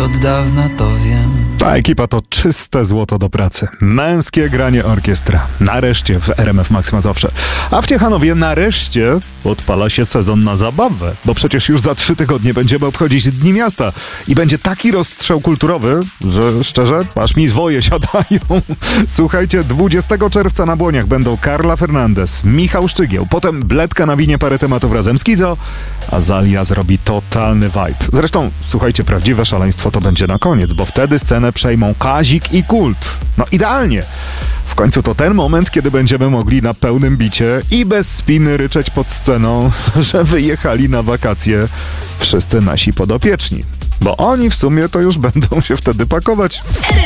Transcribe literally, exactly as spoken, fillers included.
od dawna to wiem. Ta ekipa to czyste złoto do pracy. Męskie granie orkiestra. Nareszcie w R M F Max Mazowsze. A w Ciechanowie nareszcie odpala się sezon na zabawę. Bo przecież już za trzy tygodnie będziemy obchodzić Dni Miasta. I będzie taki rozstrzał kulturowy, że szczerze, aż mi zwoje siadają. Słuchajcie, dwudziestego czerwca na Błoniach będą Karla Fernandez, Michał Szczygieł, potem Bledka nawinie parę tematów razem z Kizo, a Zalia zrobi totalny vibe. Zresztą, słuchajcie, prawdziwe szaleństwo to będzie na koniec, bo wtedy scenę przejmą Kazik i Kult. No idealnie. W końcu to ten moment, kiedy będziemy mogli na pełnym bicie i bez spiny ryczeć pod sceną, że wyjechali na wakacje wszyscy nasi podopieczni. Bo oni w sumie to już będą się wtedy pakować.